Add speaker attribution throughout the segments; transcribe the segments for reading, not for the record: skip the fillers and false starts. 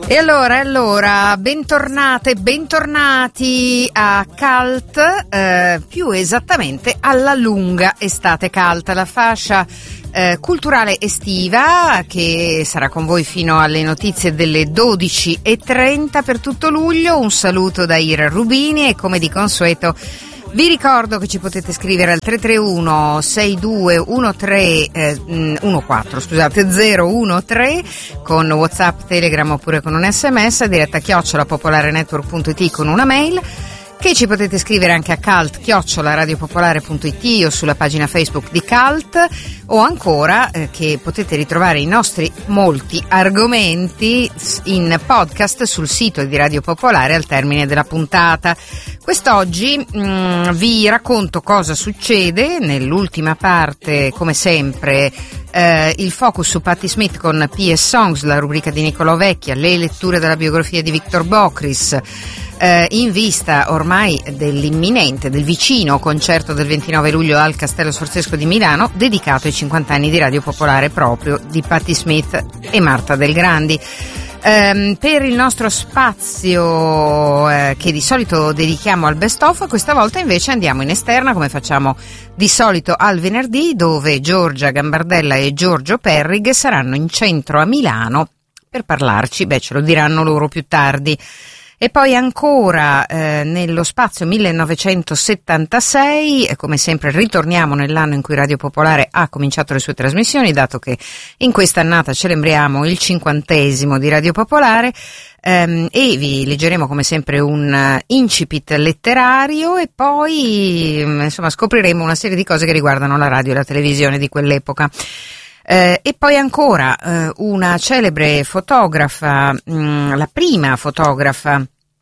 Speaker 1: E allora, bentornate, bentornati a Cult, più esattamente alla lunga estate Cult, la fascia culturale estiva che sarà con voi fino alle notizie delle 12:30 per tutto luglio. Un saluto da Ira Rubini e come di consueto vi ricordo che ci potete scrivere al 331 6213 013 con WhatsApp, Telegram oppure con un SMS a diretta @popolarenetwork.it con una mail, che ci potete scrivere anche a cult@radiopopolare.it o sulla pagina Facebook di Cult, o ancora che potete ritrovare i nostri molti argomenti in podcast sul sito di Radio Popolare al termine della puntata. Quest'oggi vi racconto cosa succede nell'ultima parte, come sempre il focus su Patti Smith con PS Songs, la rubrica di Nicolò Vecchia, le letture della biografia di Victor Bockris, in vista ormai del vicino concerto del 29 luglio al Castello Sforzesco di Milano, dedicato ai 50 anni di Radio Popolare proprio di Patti Smith e Marta Del Grandi. Per il nostro spazio che di solito dedichiamo al best of, questa volta invece andiamo in esterna come facciamo di solito al venerdì, dove Giorgia Gambardella e Giorgio Perrig saranno in centro a Milano per parlarci, ce lo diranno loro più tardi. E poi ancora nello spazio 1976, come sempre ritorniamo nell'anno in cui Radio Popolare ha cominciato le sue trasmissioni, dato che in questa annata celebriamo il 50° di Radio Popolare, e vi leggeremo come sempre un incipit letterario e poi scopriremo una serie di cose che riguardano la radio e la televisione di quell'epoca. E poi ancora una celebre fotografa, la prima fotografa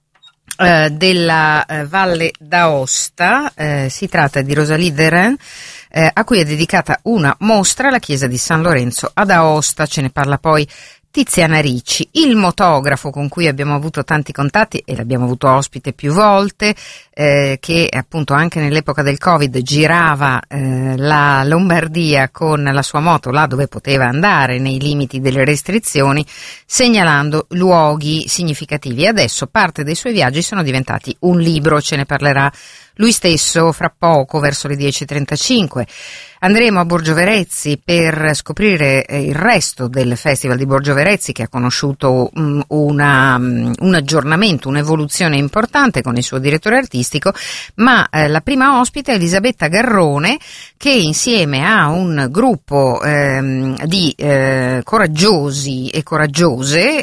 Speaker 1: della Valle d'Aosta, si tratta di Rosalie Derain, a cui è dedicata una mostra alla chiesa di San Lorenzo ad Aosta. Ce ne parla poi Tiziana Ricci, il motografo con cui abbiamo avuto tanti contatti e l'abbiamo avuto ospite più volte, che appunto anche nell'epoca del Covid girava la Lombardia con la sua moto là dove poteva andare nei limiti delle restrizioni, segnalando luoghi significativi. Adesso parte dei suoi viaggi sono diventati un libro, ce ne parlerà lui stesso fra poco, verso le 10:35. Andremo a Borgio Verezzi per scoprire il resto del Festival di Borgio Verezzi, che ha conosciuto un aggiornamento, un'evoluzione importante con il suo direttore artistico, ma la prima ospite è Elisabetta Garrone, che insieme a un gruppo di coraggiosi e coraggiose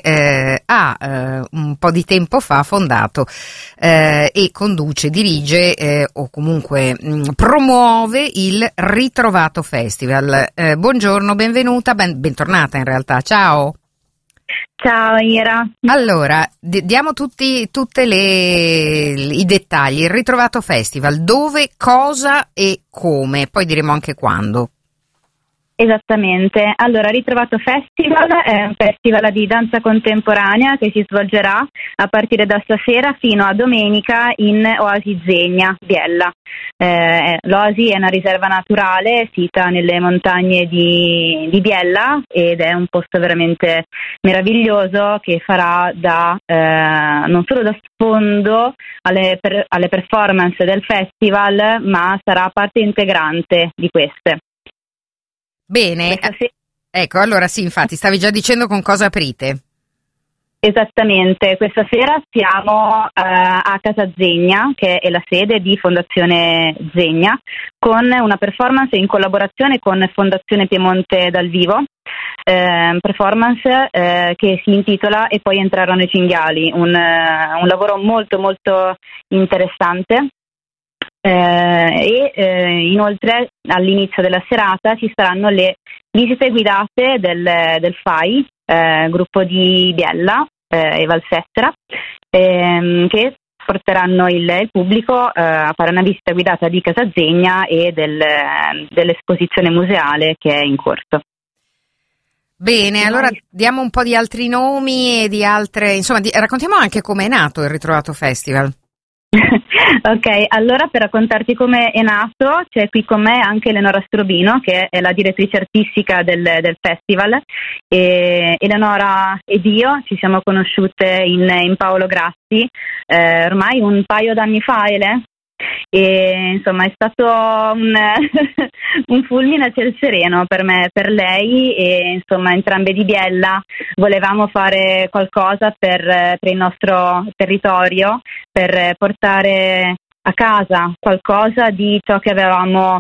Speaker 1: ha un po' di tempo fa fondato e conduce, dirige o comunque promuove il Ritrovato Festival. Buongiorno, benvenuta, bentornata in realtà, ciao.
Speaker 2: Ciao Ira.
Speaker 1: Allora, diamo tutti i dettagli. Il Ritrovato Festival, dove, cosa e come, poi diremo anche quando.
Speaker 2: Esattamente, allora Ritrovato Festival è un festival di danza contemporanea che si svolgerà a partire da stasera fino a domenica in Oasi Zegna, Biella. L'Oasi è una riserva naturale sita nelle montagne di Biella ed è un posto veramente meraviglioso che farà non solo da sfondo alle performance del festival, ma sarà parte integrante di queste.
Speaker 1: Bene, ecco, allora sì, infatti, stavi già dicendo con cosa aprite.
Speaker 2: Esattamente, questa sera siamo a Casa Zegna, che è la sede di Fondazione Zegna, con una performance in collaborazione con Fondazione Piemonte dal vivo, performance che si intitola E poi entrarono i cinghiali, un lavoro molto molto interessante. Inoltre all'inizio della serata ci saranno le visite guidate del FAI, gruppo di Biella e Valsestera, che porteranno il pubblico a fare una visita guidata di Casa Zegna e dell'esposizione museale che è in corso.
Speaker 1: Bene, allora diamo un po' di altri nomi e di altre, insomma, raccontiamo anche come è nato il Ritrovato Festival.
Speaker 2: Ok, allora per raccontarti come è nato c'è qui con me anche Eleonora Strobino, che è la direttrice artistica del festival, e Eleonora ed io ci siamo conosciute in Paolo Grassi ormai un paio d'anni fa, Ele? E insomma è stato un fulmine a ciel sereno per me, per lei, e insomma entrambe di Biella volevamo fare qualcosa per il nostro territorio, per portare a casa qualcosa di ciò che avevamo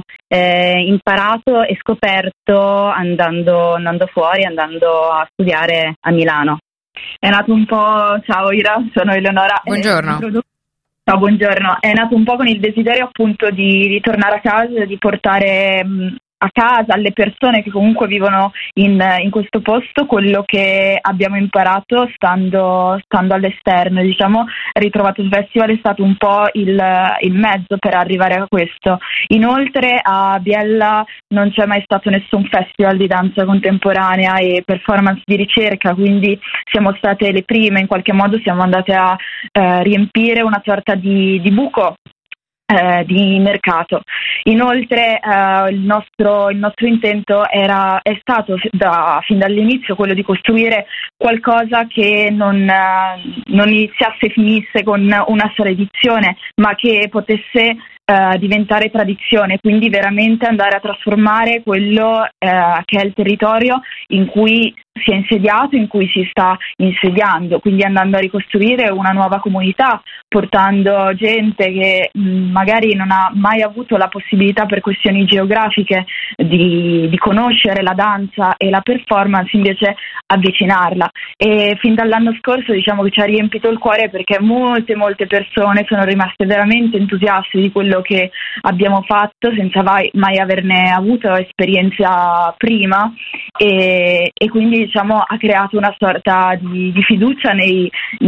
Speaker 2: imparato e scoperto andando fuori, andando a studiare a Milano. È nato un po', ciao Ira, sono Eleonora.
Speaker 1: Buongiorno.
Speaker 2: Ciao, buongiorno. È nato un po' con il desiderio appunto di tornare a casa, di portare a casa alle persone che comunque vivono in questo posto quello che abbiamo imparato stando all'esterno. Diciamo, Ritrovato il Festival è stato un po' il mezzo per arrivare a questo. Inoltre a Biella non c'è mai stato nessun festival di danza contemporanea e performance di ricerca, quindi siamo state le prime, in qualche modo siamo andate a riempire una sorta di buco di mercato. Inoltre il nostro intento è stato fin dall'inizio quello di costruire qualcosa che non iniziasse e finisse con una sola edizione, ma che potesse diventare tradizione, quindi veramente andare a trasformare quello che è il territorio in cui si è insediato, in cui si sta insediando, quindi andando a ricostruire una nuova comunità, portando gente che magari non ha mai avuto la possibilità per questioni geografiche di conoscere la danza e la performance, invece avvicinarla. E fin dall'anno scorso diciamo che ci ha riempito il cuore, perché molte persone sono rimaste veramente entusiaste di quello che abbiamo fatto senza mai averne avuto esperienza prima, e quindi diciamo ha creato una sorta di fiducia nei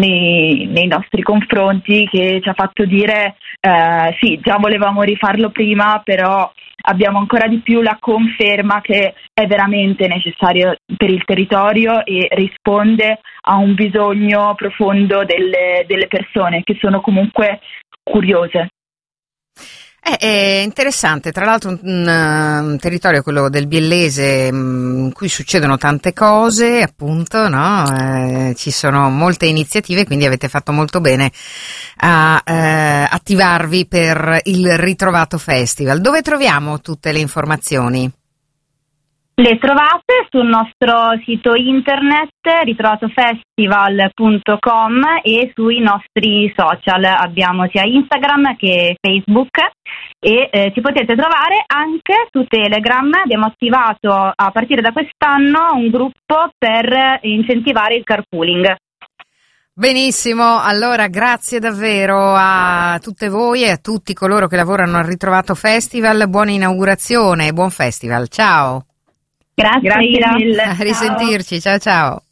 Speaker 2: nostri confronti, che ci ha fatto dire sì, già volevamo rifarlo prima, però abbiamo ancora di più la conferma che è veramente necessario per il territorio e risponde a un bisogno profondo delle persone che sono comunque curiose.
Speaker 1: È interessante, tra l'altro un territorio, quello del Biellese, in cui succedono tante cose, appunto, no? Ci sono molte iniziative, quindi avete fatto molto bene a attivarvi per il Ritrovato Festival. Dove troviamo tutte le informazioni?
Speaker 2: Le trovate sul nostro sito internet ritrovatofestival.com e sui nostri social. Abbiamo sia Instagram che Facebook, e ci potete trovare anche su Telegram. Abbiamo attivato a partire da quest'anno un gruppo per incentivare il carpooling.
Speaker 1: Benissimo, allora grazie davvero a tutte voi e a tutti coloro che lavorano al Ritrovato Festival. Buona inaugurazione e buon festival. Ciao.
Speaker 2: Grazie mille.
Speaker 1: A risentirci, ciao ciao.